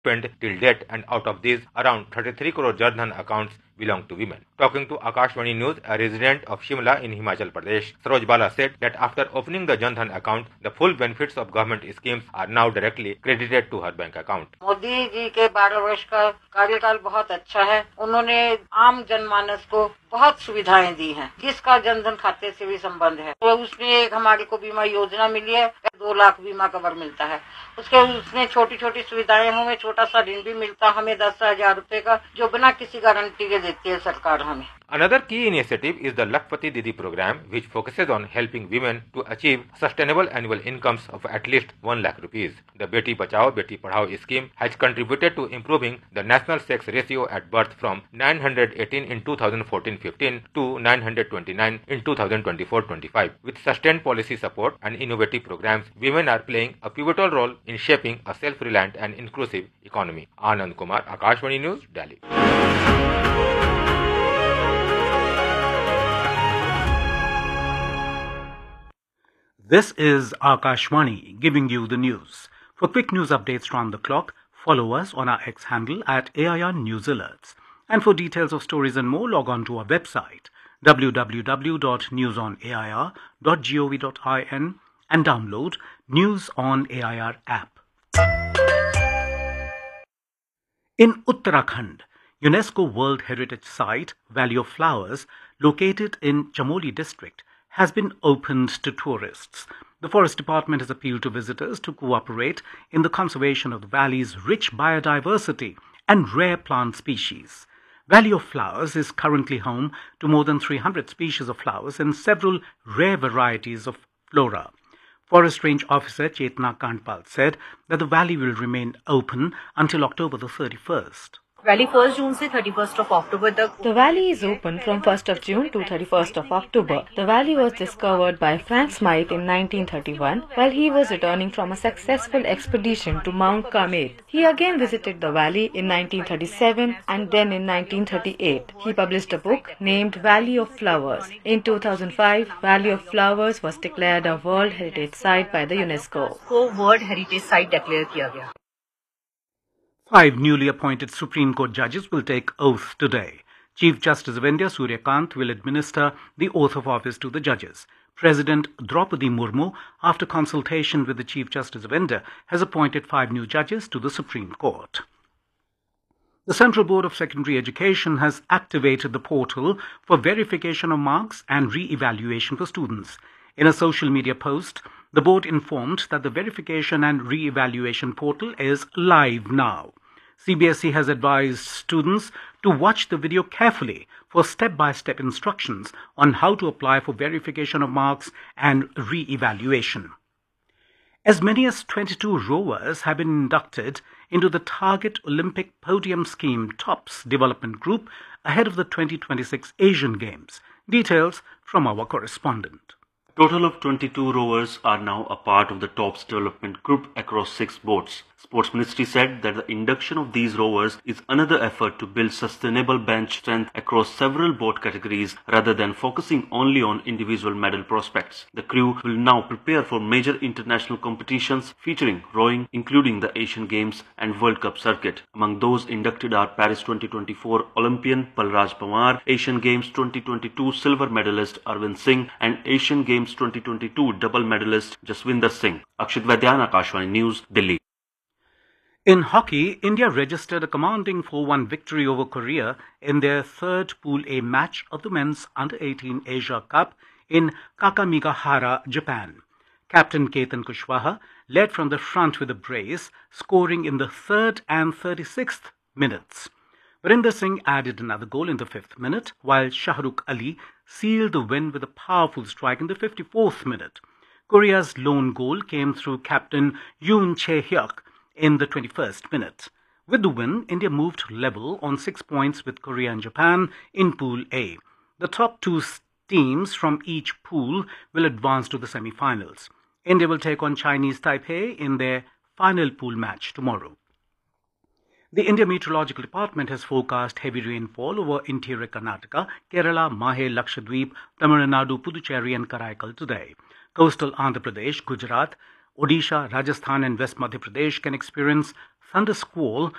opened till date, and out of these, around 33 crore Jan Dhan accounts belong to women. Talking to Akashvani News, a resident of Shimla in Himachal Pradesh, Saroj Bala said that after opening the Jan Dhan account, the full benefits of government schemes are now directly credited to her bank account. Modi ji के 12 वर्ष का कार्यकाल बहुत अच्छा है। उन्होंने आम जनमानस को बहुत सुविधाएं दी हैं, जिसका जनधन खाते से भी संबंध है। तो उसमें एक हमारे को बीमा योजना मिली है, 2 लाख बीमा कवर मिलता है। उसमें छोटी छोटी सुविधाएं, हमें छोटा सा ऋण भी मिलता, हमें 10,000 रुपए का, जो बिना किसी गारंटी के देती है सरकार हमें। Another key initiative is the Lakpati Didi program, which focuses on helping women to achieve sustainable annual incomes of at least 1 lakh rupees. The Beti Bachao Beti Padhao scheme has contributed to improving the national sex ratio at birth from 918 in 2014-15 to 929 in 2024-25. With sustained policy support and innovative programs, women are playing a pivotal role in shaping a self-reliant and inclusive economy. Anand Kumar, Akashvani News, Delhi. This is Akashvani giving you the news. For quick news updates round the clock, follow us on our X handle at AIR News Alerts. And for details of stories and more, log on to our website www.newsonair.gov.in and download News on AIR app. In Uttarakhand, UNESCO World Heritage Site Valley of Flowers, located in Chamoli district, has been opened to tourists. The Forest Department has appealed to visitors to cooperate in the conservation of the valley's rich biodiversity and rare plant species. Valley of Flowers is currently home to more than 300 species of flowers and several rare varieties of flora. Forest Range Officer Chetna Kandpal said that the valley will remain open until October the 31st. Valley 1st June से 31st of October तक. The valley is open from 1st of June to 31st of October. The valley was discovered by Frank Smythe in 1931 while he was returning from a successful expedition to Mount Kamet. He again visited the valley in 1937 and then in 1938. He published a book named Valley of Flowers. In 2005, Valley of Flowers was declared a World Heritage Site by the UNESCO. को World Heritage Site declare किया गया. 5 newly appointed Supreme Court judges will take oath today. Chief Justice of India Surya Kant will administer the oath of office to the judges. President Draupadi Murmu, after consultation with the Chief Justice of India, has appointed 5 new judges to the Supreme Court. The Central Board of Secondary Education has activated the portal for verification of marks and re-evaluation for students. In a social media post, the board informed that the verification and re-evaluation portal is live now. CBSE has advised students to watch the video carefully for step-by-step instructions on how to apply for verification of marks and re-evaluation. As many as 22 rowers have been inducted into the Target Olympic Podium Scheme TOPS development group ahead of the 2026 Asian Games. Details from our correspondent. A total of 22 rowers are now a part of the TOPS development group across 6 boats. Sports Ministry said that the induction of these rowers is another effort to build sustainable bench strength across several boat categories rather than focusing only on individual medal prospects. The crew will now prepare for major international competitions featuring rowing, including the Asian Games and World Cup circuit. Among those inducted are Paris 2024 Olympian Balraj Pawar, Asian Games 2022 silver medalist Arvind Singh and Asian Games 2022 double medalist Jaswinder Singh. Akshit Vaidyan, Akashvani News, Delhi. In hockey, India registered a commanding 4-1 victory over Korea in their third Pool A match of the Men's Under-18 Asia Cup in Kakamigahara, Japan. Captain Ketan Kushwaha led from the front with a brace, scoring in the 3rd and 36th minutes. Varinder Singh added another goal in the 5th minute, while Shahrukh Ali sealed the win with a powerful strike in the 54th minute. Korea's lone goal came through captain Yoon Chae-hyuk in the 21st minute. With the win, India moved level on 6 points with Korea and Japan in Pool A. The top 2 teams from each pool will advance to the semi-finals. India will take on Chinese Taipei in their final pool match tomorrow. The India Meteorological Department has forecast heavy rainfall over interior Karnataka, Kerala, Mahe, Lakshadweep, Tamil Nadu, Puducherry and Karaikal today. Coastal Andhra Pradesh, Gujarat, Odisha, Rajasthan and West Madhya Pradesh can experience thunder squall